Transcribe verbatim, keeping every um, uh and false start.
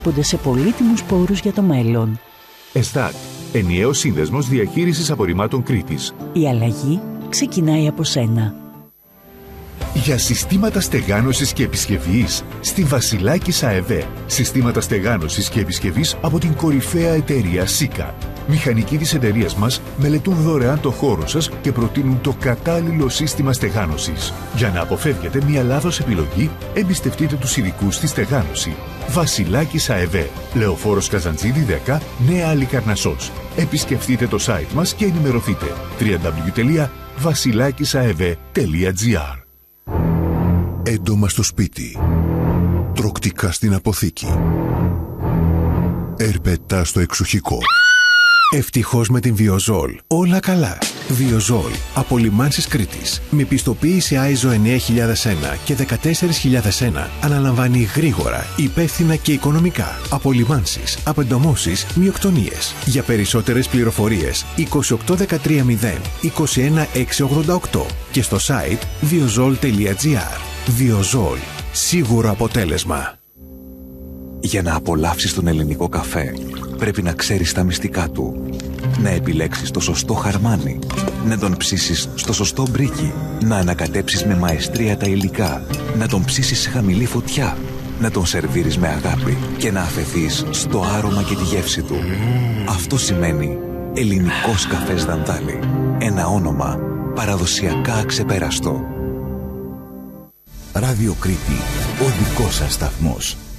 Πόνται σε πολύτιμους πόρους για το μέλλον. ΕΣΔΑΚ, ενιαίος σύνδεσμος διαχείρισης απορριμμάτων Κρήτης. Η αλλαγή ξεκινάει από σένα. Για συστήματα στεγάνωσης και επισκευής στη Βασιλάκης ΑΕΒ. Συστήματα στεγάνωσης και επισκευής από την κορυφαία εταιρεία ΣΥΚΑ. Μηχανικοί της εταιρείας μας μελετούν δωρεάν το χώρο σας και προτείνουν το κατάλληλο σύστημα στεγάνωσης. Για να αποφεύγετε μια λάθος επιλογή, εμπιστευτείτε τους ειδικούς στη στεγάνωση. Βασιλάκης ΑΕΒ. Λεωφόρος Καζαντζίδη δέκα, Νέα Αλικαρνασσός. Επισκεφτείτε το site μας και ενημερωθείτε. double-u double-u double-u τελεία βασιλάκισαεβ τελεία τζι άρ. Έντομα στο σπίτι. Τροκτικά στην αποθήκη. Ερπετά στο εξοχικό. Ευτυχώς με την Βιοζόλ. Όλα καλά. Βιοζόλ. Απολυμάνσεις Κρήτης. Με πιστοποίηση άιζο εννιά χιλιάδες ένα και δεκατέσσερα χιλιάδες ένα. Αναλαμβάνει γρήγορα, υπεύθυνα και οικονομικά. Απολυμάνσεις, απεντομώσεις, μειοκτονίες. Για περισσότερες πληροφορίες είκοσι οκτώ δεκατρία μηδέν είκοσι ένα έξι ογδόντα οκτώ και στο site βιοζόλ τελεία τζι άρ. Βιοζόλ. Σίγουρο αποτέλεσμα. Για να απολαύσεις τον ελληνικό καφέ, πρέπει να ξέρεις τα μυστικά του. Να επιλέξεις το σωστό χαρμάνι, να τον ψήσεις στο σωστό μπρίκι, να ανακατέψεις με μαεστρία τα υλικά, να τον ψήσεις σε χαμηλή φωτιά, να τον σερβίρεις με αγάπη και να αφεθείς στο άρωμα και τη γεύση του. Αυτό σημαίνει ελληνικός καφές Δανδάλη. Ένα όνομα παραδοσιακά αξεπέραστο. Ράδιο Κρήτη, ο δικός σας σταθμός.